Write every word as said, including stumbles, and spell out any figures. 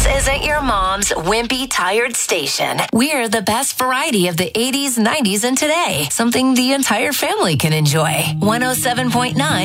isn't your mom's wimpy, tired station. We're the best variety of the eighties, nineties, and today. Something the entire family can enjoy. one oh seven point nine